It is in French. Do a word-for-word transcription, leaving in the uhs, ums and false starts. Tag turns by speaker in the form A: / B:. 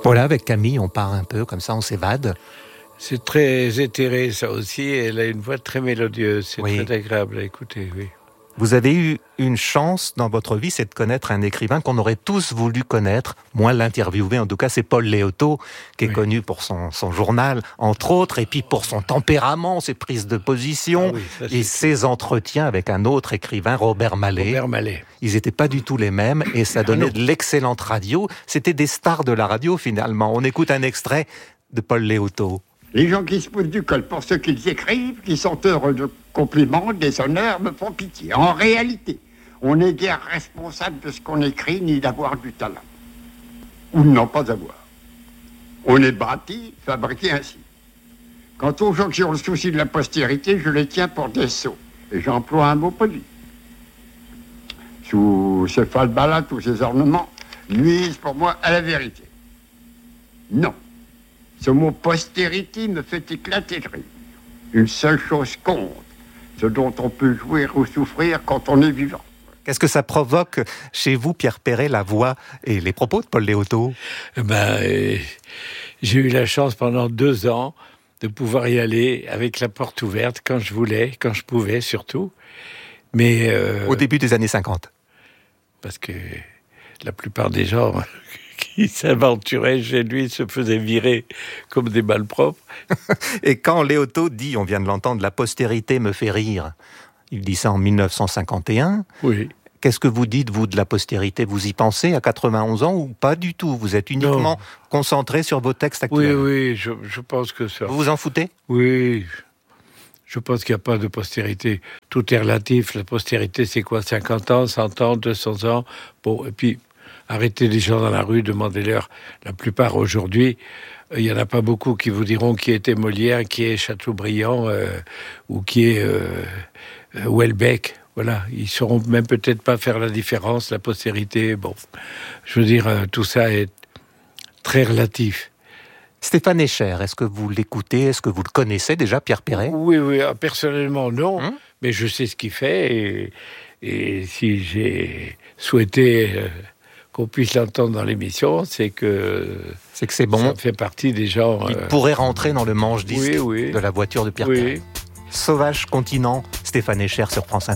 A: Voilà, avec Camille, on part un peu, comme ça on s'évade.
B: C'est très éthéré, ça aussi. Elle a une voix très mélodieuse. C'est
A: Oui.
B: très agréable à écouter, oui.
A: Vous avez eu une chance dans votre vie, c'est de connaître un écrivain qu'on aurait tous voulu connaître, moins l'interviewer. En tout cas, c'est Paul Léotot, qui est oui. connu pour son, son journal, entre autres, et puis pour son tempérament, ses prises de position, ah oui, ça, et ses entretiens avec un autre écrivain, Robert Mallet.
B: Robert Mallet.
A: Ils n'étaient pas du tout les mêmes, et ça donnait de l'excellente radio. C'était des stars de la radio, finalement. On écoute un extrait de Paul Léotot.
C: Les gens qui se foutent du col pour ceux qu'ils écrivent, qui sont heureux de compliments, des honneurs, me font pitié. En réalité, on n'est guère responsable de ce qu'on écrit, ni d'avoir du talent. Ou de n'en pas avoir. On est bâti, fabriqué ainsi. Quant aux gens qui ont le souci de la postérité, je les tiens pour des sots. Et j'emploie un mot poli. Sous ce falbalat, tous ces ornements nuisent pour moi à la vérité. Non. Ce mot postérité me fait éclater de rire. Une seule chose compte, ce dont on peut jouir ou souffrir quand on est vivant.
A: Qu'est-ce que ça provoque chez vous, Pierre Perret, la voix et les propos de Paul Léotot ?
B: Ben, euh, j'ai eu la chance pendant deux ans de pouvoir y aller avec la porte ouverte quand je voulais, quand je pouvais surtout. Mais euh,
A: au début des années cinquante.
B: Parce que la plupart des gens qui s'aventuraient chez lui se faisaient virer comme des malpropres.
A: Et quand Léotot dit, on vient de l'entendre, la postérité me fait rire, il dit ça en dix-neuf cent cinquante et un.
B: Oui.
A: Qu'est-ce que vous dites, vous, de la postérité ? Vous y pensez à quatre-vingt-onze ans ou pas du tout ? Vous êtes uniquement non. concentré sur vos textes actuels ?
B: Oui, oui, je, je pense que ça...
A: Vous vous en foutez ?
B: Oui, je pense qu'il n'y a pas de postérité. Tout est relatif. La postérité, c'est quoi ? cinquante ans, cent ans, deux cents ans ? Bon, et puis... Arrêtez les gens dans la rue, demandez-leur. La plupart aujourd'hui, il euh, n'y en a pas beaucoup qui vous diront qui était Molière, qui est Chateaubriand euh, ou qui est euh, euh, Houellebecq. Voilà, ils ne sauront même peut-être pas faire la différence, la postérité. Bon, je veux dire, euh, tout ça est très relatif.
A: Stéphane Escher, est-ce que vous l'écoutez ? Est-ce que vous le connaissez déjà, Pierre Perret ?
B: Oui, oui, personnellement non,
A: hum
B: mais je sais ce qu'il fait et, et si j'ai souhaité... Euh, qu'on puisse l'entendre dans l'émission, c'est que
A: c'est que c'est bon.
B: Ça fait partie des gens.
A: Il
B: euh...
A: pourrait rentrer dans le manche disque
B: oui, oui.
A: de la voiture de Pierre
B: oui.
A: Perret. Sauvage continent, Stéphane Escher sur France Inter.